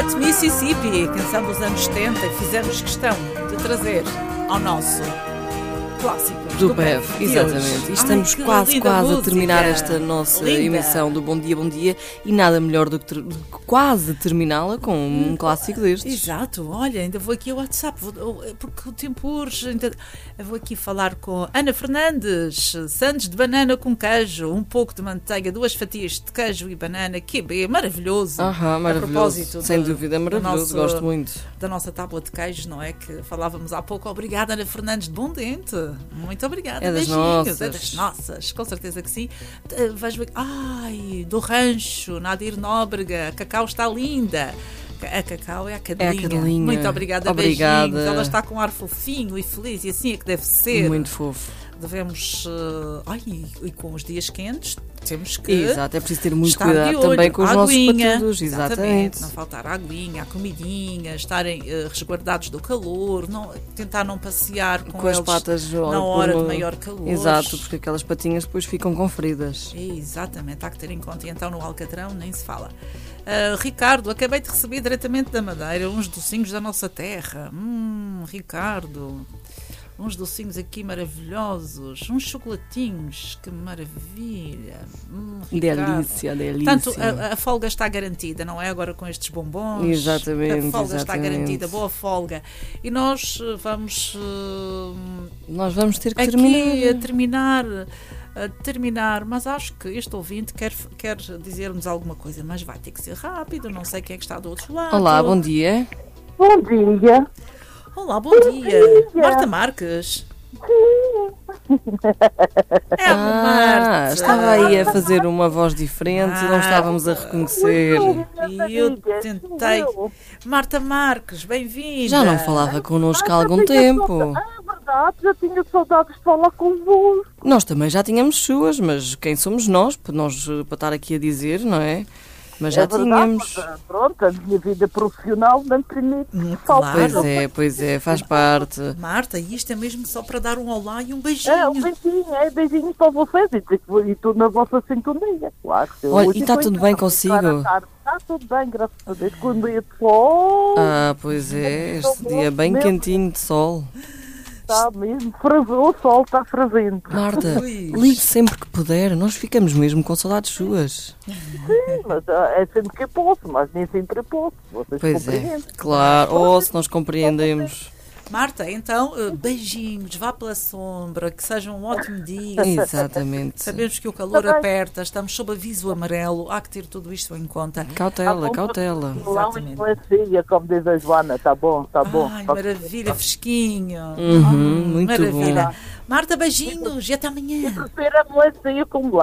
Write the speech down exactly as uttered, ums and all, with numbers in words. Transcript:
Sweet Mississippi, canção dos anos setenta, e fizemos questão de trazer ao nosso clássico do P E V, exatamente. E estamos Ai, quase, quase música. a terminar esta nossa linda. emissão do Bom Dia, Bom Dia, e nada melhor do que, ter, do que quase terminá-la com um hum, clássico destes. Exato, olha, ainda vou aqui ao WhatsApp, vou, porque o tempo urge, ainda, vou aqui falar com Ana Fernandes, sandes de banana com queijo, um pouco de manteiga, duas fatias de queijo e banana, que é maravilhoso. Aham, maravilhoso, a propósito sem de, dúvida, maravilhoso, nosso, gosto muito. Da nossa tábua de queijos, não é, que falávamos há pouco. Obrigada, Ana Fernandes de Bom Dente, muito obrigada. É das nossas. É das nossas, com certeza que sim. Vejo, ai, do rancho, Nadir Nóbrega, a Cacau está linda. A Cacau é a Cadelinha. É a Cadelinha. Muito obrigada, obrigada. Beijinhos. Ela está com um ar fofinho e feliz, e assim é que deve ser. Muito fofo. Devemos, uh, ai, e com os dias quentes, temos que. Exato, é preciso ter muito cuidado também com os aguinha, nossos patudos, exatamente. exatamente. Não faltar a aguinha, a comidinha, estarem uh, resguardados do calor, não, tentar não passear com, com eles as patas na hora de maior calor. Exato, porque aquelas patinhas depois ficam com feridas. Exatamente, há que ter em conta. E então no Alcatrão nem se fala. Uh, Ricardo, acabei de receber diretamente da Madeira uns docinhos da nossa terra. Hum, Ricardo. Uns docinhos aqui maravilhosos, uns chocolatinhos, que maravilha. Hum, delícia, delícia. Portanto, a, a folga está garantida, não é? Agora com estes bombons. Exatamente. A folga exatamente. está garantida, boa folga. E nós vamos. Uh, nós vamos ter que aqui terminar. a terminar. A terminar, mas acho que este ouvinte quer, quer dizer-nos alguma coisa, mas vai ter que ser rápido, não sei quem é que está do outro lado. Olá, bom dia. Bom dia. Olá, bom, bom dia. dia. Marta Marques. Sim. É a ah, Marta. Estava aí a fazer uma voz diferente ah, e não estávamos a reconhecer. E eu tentei. Marta Marques, bem-vinda. Já não falava connosco há algum tempo. É verdade, já tinha saudades de falar convosco. Nós também já tínhamos suas, mas quem somos nós, nós para estar aqui a dizer, não é? Mas já é verdade, tínhamos. Mas, pronto, a minha vida profissional não permite. Claro. Pois é, pois é, faz parte. Marta, e isto é mesmo só para dar um olá e um beijinho. É, um beijinho, é, beijinho para vocês e estou na vossa sintonia, claro. Olha, e está tudo bem consigo? Está tudo bem, graças a Deus, com um dia de sol. Ah, pois é, este dia bem quentinho de sol. Está mesmo, o sol está fazendo. Marta, ligue sempre que puder, nós ficamos mesmo com saudades suas. Sim, mas é sempre que eu posso, mas nem sempre eu posso. Vocês pois é, claro, ou oh, se nós compreendemos. Marta, então, beijinhos, vá pela sombra, que seja um ótimo dia. Exatamente. Sabemos que o calor tá aperta, estamos sob aviso amarelo, há que ter tudo isto em conta. Cautela, ah, cautela. Exatamente. Filha, como diz a Joana, está bom, está bom. Ai, maravilha, fresquinho. Uhum, muito maravilha. bom. Marta, beijinhos e até amanhã. Eu prefiro a melancia com